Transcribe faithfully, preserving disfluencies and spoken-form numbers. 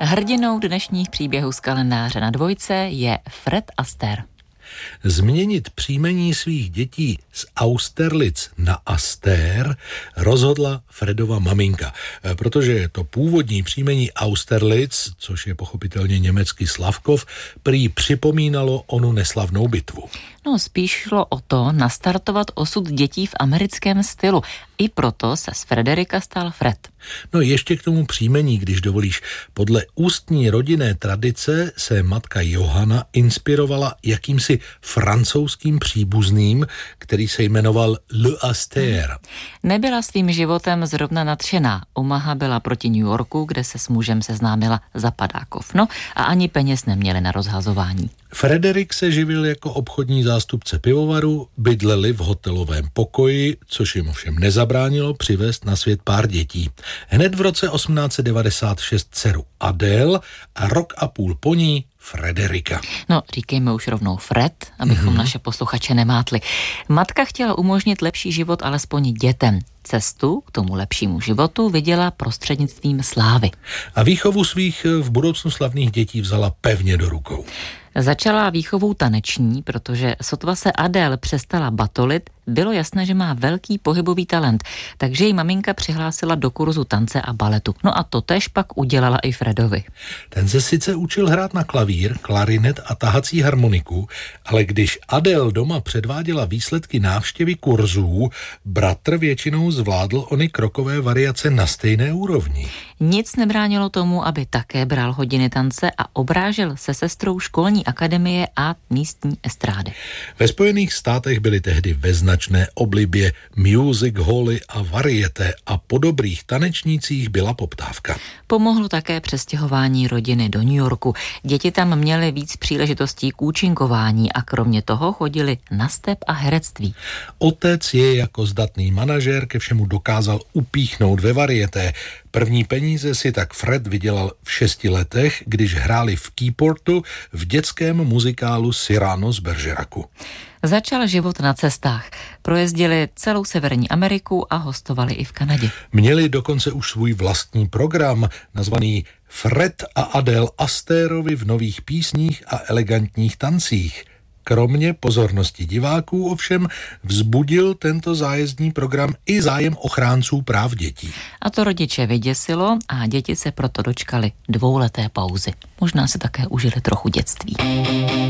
Hrdinou dnešních příběhů z kalendáře na dvojce je Fred Astaire. Změnit příjmení svých dětí z Austerlitz na Astaire rozhodla Fredova maminka, protože to původní příjmení Austerlitz, což je pochopitelně německý Slavkov, prý připomínalo onu neslavnou bitvu. No, spíš šlo o to nastartovat osud dětí v americkém stylu. I proto se z Frederika stal Fred. No ještě k tomu příjmení, když dovolíš. Podle ústní rodinné tradice se matka Johana inspirovala jakýmsi francouzským příbuzným, který se jmenoval Le Astaire. Nebyla svým životem zrovna nadšená. Omaha byla proti New Yorku, kde se s mužem seznámila za padákov. No a ani peněz neměli na rozhazování. Frederik se živil jako obchodní zástupce pivovaru, bydleli v hotelovém pokoji, což jim ovšem nezabránilo přivést na svět pár dětí. Hned v roce osmnáct set devadesát šest dceru Adele a rok a půl po ní Frederika. No, říkejme už rovnou Fred, abychom mm-hmm. naše posluchače nemátli. Matka chtěla umožnit lepší život alespoň dětem. Cestu k tomu lepšímu životu viděla prostřednictvím slávy. A výchovu svých v budoucnu slavných dětí vzala pevně do rukou. Začala výchovou taneční, protože sotva se Adele přestala batolit, bylo jasné, že má velký pohybový talent, takže ji maminka přihlásila do kurzu tance a baletu. No a totéž pak udělala i Fredovi. Ten se sice učil hrát na klavír, klarinet a tahací harmoniku, ale když Adele doma předváděla výsledky návštěvy kurzů, bratr většinou zvládl ony krokové variace na stejné úrovni. Nic nebránilo tomu, aby také bral hodiny tance a obrážel se sestrou školní akademie a místní estrády. Ve Spojených státech byly tehdy ve značné oblibě music hally a varieté a po dobrých tanečnících byla poptávka. Pomohlo také přestěhování rodiny do New Yorku. Děti tam měly víc příležitostí k účinkování a kromě toho chodili na step a herectví. Otec je jako zdatný manažér ke všemu dokázal upíchnout ve varieté. První peníze si tak Fred vydělal v šesti letech, když hráli v Keyportu v dětském muzikálu Cyrano z Bergeracu. Začal život na cestách. Projezdili celou Severní Ameriku a hostovali i v Kanadě. Měli dokonce už svůj vlastní program, nazvaný Fred a Adele Astairovi v nových písních a elegantních tancích. Kromě pozornosti diváků ovšem vzbudil tento zájezdní program i zájem ochránců práv dětí. A to rodiče vyděsilo a děti se proto dočkali dvouleté pauzy. Možná se také užili trochu dětství.